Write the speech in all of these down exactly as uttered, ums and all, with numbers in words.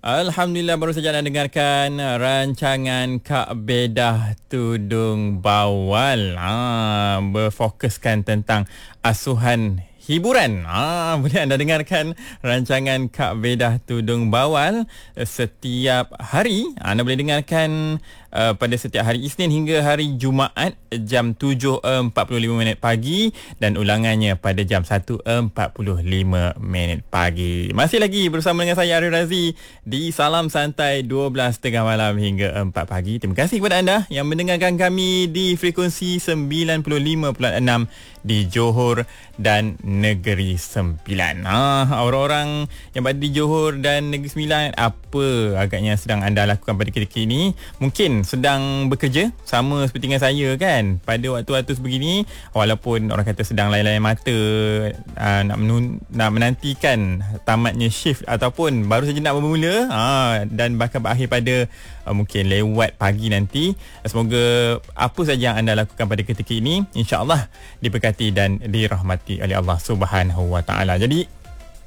Alhamdulillah, baru saja anda dengarkan rancangan Kak Bedah Tudung Bawal. Ha, berfokuskan tentang asuhan hiburan. Ah, boleh anda dengarkan rancangan Kak Bedah Tudung Bawal setiap hari. Anda boleh dengarkan uh, pada setiap hari Isnin hingga hari Jumaat jam tujuh empat puluh lima minit pagi dan ulangannya pada jam satu empat puluh lima minit pagi. Masih lagi bersama dengan saya Arif Razi di Salam Santai dua belas tiga puluh malam hingga empat pagi. Terima kasih kepada anda yang mendengarkan kami di frekuensi sembilan puluh lima perpuluhan enam di Johor dan Negeri Sembilan. Ah, orang-orang yang berada di Johor dan Negeri Sembilan, apa agaknya sedang anda lakukan pada ketika ini? Mungkin sedang bekerja sama seperti dengan saya kan, pada waktu-waktu sebegini, walaupun orang kata sedang lain-lain mata aa, nak, menun, nak menantikan tamatnya shift ataupun baru saja nak bermula aa, dan bahkan berakhir pada aa, mungkin lewat pagi nanti. Semoga apa saja yang anda lakukan pada ketika ini insya-Allah diberkati dan dirahmati oleh Allah Subhanahu Wa Taala. Jadi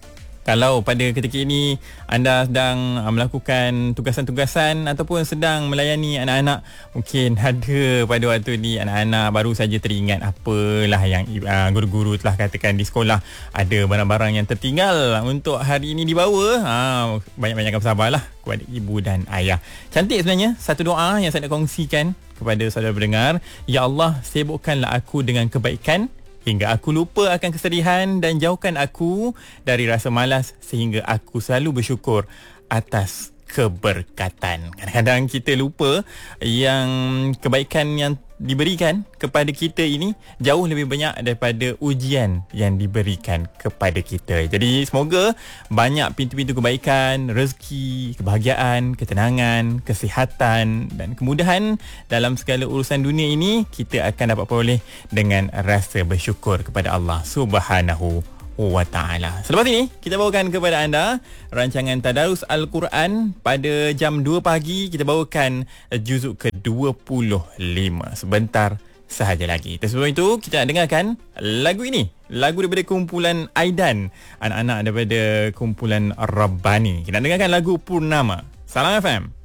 kalau pada ketika ini anda sedang melakukan tugasan-tugasan ataupun sedang melayani anak-anak, mungkin ada pada waktu ni anak-anak baru saja teringat apalah yang uh, guru-guru telah katakan di sekolah, ada barang-barang yang tertinggal untuk hari ini dibawa. Ha, banyak-banyakkan bersabarlah kepada ibu dan ayah. Cantik sebenarnya satu doa yang saya nak kongsikan kepada saudara pendengar. Ya Allah, sibukkanlah aku dengan kebaikan hingga aku lupa akan kesedihan dan jauhkan aku dari rasa malas sehingga aku selalu bersyukur atas keberkatan. Kadang-kadang kita lupa yang kebaikan yang diberikan kepada kita ini jauh lebih banyak daripada ujian yang diberikan kepada kita. Jadi semoga banyak pintu-pintu kebaikan, rezeki, kebahagiaan, ketenangan, kesihatan dan kemudahan dalam segala urusan dunia ini kita akan dapat peroleh dengan rasa bersyukur kepada Allah Subhanahu Wa Ta'ala. Selepas ini kita bawakan kepada anda rancangan Tadarus Al-Quran pada jam dua pagi. Kita bawakan juzuk ke dua puluh lima sebentar sahaja lagi. Sebelum itu kita nak dengarkan lagu ini, lagu daripada kumpulan Aidan, anak-anak daripada kumpulan Rabbani. Kita nak dengarkan lagu Purnama. Salam F M.